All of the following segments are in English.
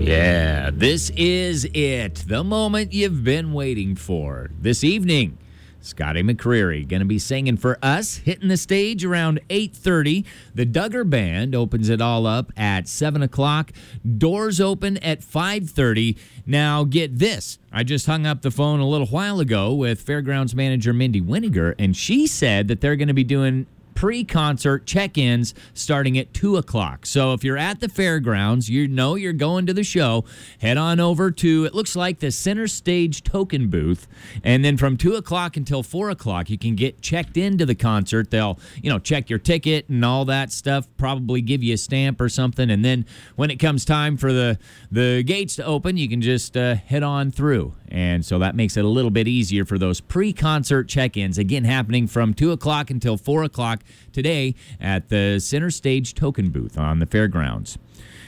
Yeah, this is it. The moment you've been waiting for. This evening, Scotty McCreery going to be singing for us, hitting the stage around 8:30. The Duggar Band opens it all up at 7 o'clock. Doors open at 5:30. Now, get this. I just hung up the phone a little while ago with Fairgrounds manager Mindy Winiger, and she said that they're going to be doing pre-concert check-ins starting at 2 o'clock. So if you're at the fairgrounds, you know you're going to the show, head on over to, it looks like, the center stage token booth. And then from 2 o'clock until 4 o'clock, you can get checked into the concert. They'll, check your ticket and all that stuff, probably give you a stamp or something. And then when it comes time for the gates to open, you can just head on through. And so that makes it a little bit easier for those pre-concert check-ins. Again, happening from 2 o'clock until 4 o'clock today at the center stage token booth on the fairgrounds.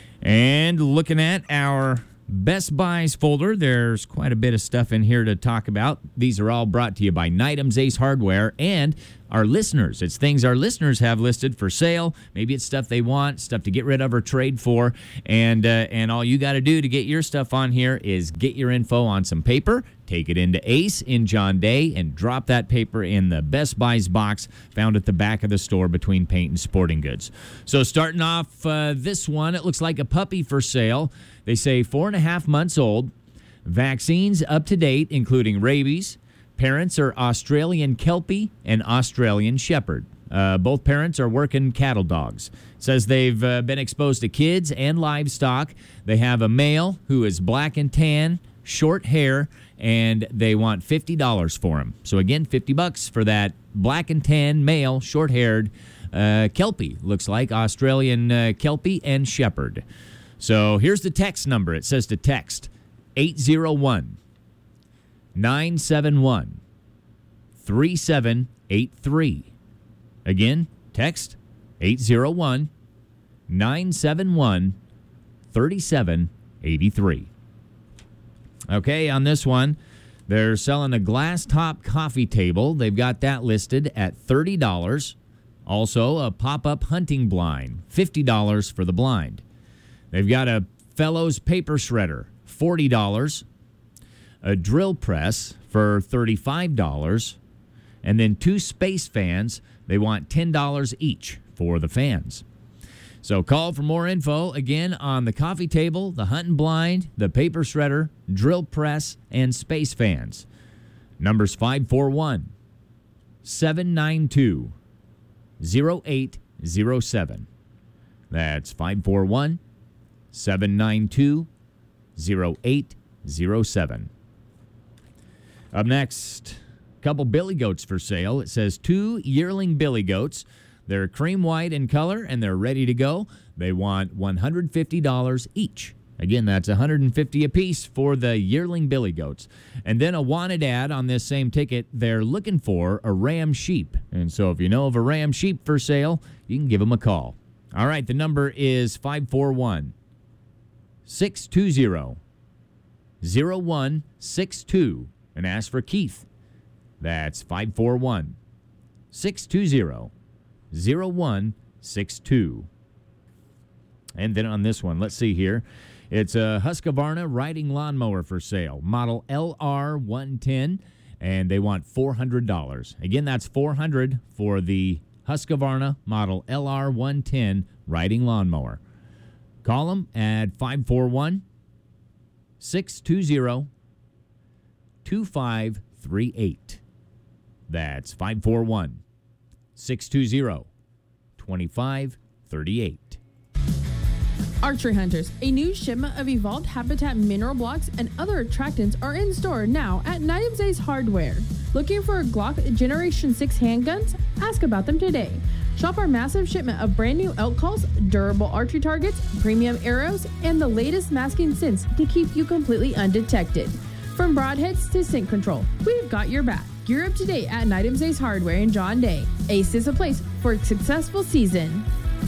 And looking at our Best Buys folder, there's quite a bit of stuff in here to talk about. These are all brought to you by Nightham's Ace Hardware and our listeners. It's things our listeners have listed for sale. Maybe it's stuff they want, stuff to get rid of or trade for. And all you got to do to get your stuff on here is get your info on some paper, take it into Ace in John Day, and drop that paper in the Best Buys box found at the back of the store between paint and sporting goods. So starting off this one, it looks like a puppy for sale. They say 4.5 months old. Vaccines up to date, including rabies. Parents are Australian Kelpie and Australian Shepherd. Both parents are working cattle dogs. Says they've been exposed to kids and livestock. They have a male who is black and tan, short hair, and they want $50 for him. So again, $50 for that black and tan male, short-haired Kelpie. Looks like Australian Kelpie and Shepherd. So here's the text number. It says to text 801-971-3783. Again, text 801-971-3783. Okay, on this one, they're selling a glass top coffee table. They've got that listed at $30. Also, a pop-up hunting blind, $50 for the blind. They've got a Fellows paper shredder, $40. A drill press for $35. And then 2 space fans. They want $10 each for the fans. So call for more info, again, on the coffee table, the hunting blind, the paper shredder, drill press, and space fans. Number's 541-792-0807. That's 541-792-0807. Up next, a couple billy goats for sale. It says 2 yearling billy goats. They're cream white in color, and they're ready to go. They want $150 each. Again, that's $150 apiece for the yearling billy goats. And then a wanted ad on this same ticket, they're looking for a ram sheep. And so if you know of a ram sheep for sale, you can give them a call. All right, the number is 541-620-0162, and ask for Keith. That's 541-620-0162. And then on this one, let's see here. It's a Husqvarna riding lawnmower for sale, model LR110, and they want $400. Again, that's $400 for the Husqvarna model LR110 riding lawnmower. Call them at 541-620-2538. That's 541-620-2538. Archery Hunters, a new shipment of evolved habitat mineral blocks and other attractants are in store now at Nightham's Ace Hardware. Looking for Glock Generation 6 handguns? Ask about them today. Shop our massive shipment of brand new elk calls, durable archery targets, premium arrows, and the latest masking scents to keep you completely undetected. From broadheads to scent control, we've got your back. Gear up today at Nightham's Ace Hardware in John Day. Ace is a place for a successful season.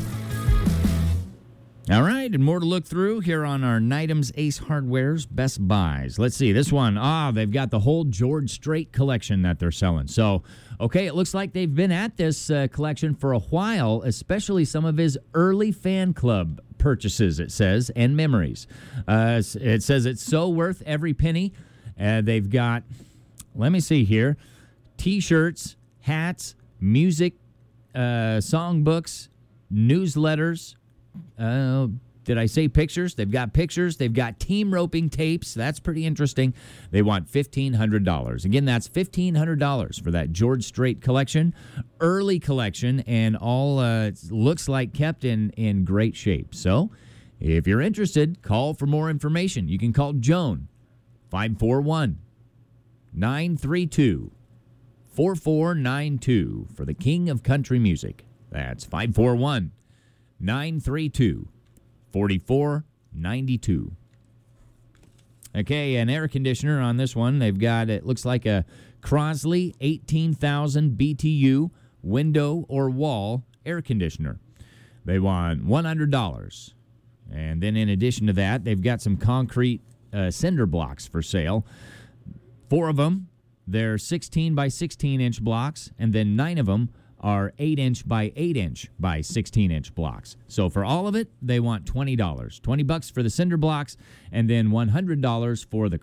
All right, and more to look through here on our Nightham's Ace Hardware's Best Buys. Let's see, this one, they've got the whole George Strait collection that they're selling. So, okay, it looks like they've been at this collection for a while, especially some of his early fan club purchases, it says, and memories. It says it's so worth every penny. They've got, let me see here, T-shirts, hats, music, songbooks, newsletters. Did I say pictures? They've got pictures. They've got team roping tapes. That's pretty interesting. They want $1,500. Again, that's $1,500 for that George Strait collection, early collection, and all looks like kept in great shape. So if you're interested, call for more information. You can call Joan, 541-932-4492 for the king of country music. That's 541-932-4492. Okay, an air conditioner on this one. They've got, it looks like a Crosley 18,000 BTU window or wall air conditioner. They want $100. And then in addition to that, they've got some concrete cinder blocks for sale. 4 of them, they're 16 by 16 inch blocks, and then 9 of them are 8-inch by 8-inch by 16-inch blocks. So for all of it, they want $20. $20 for the cinder blocks, and then $100 for the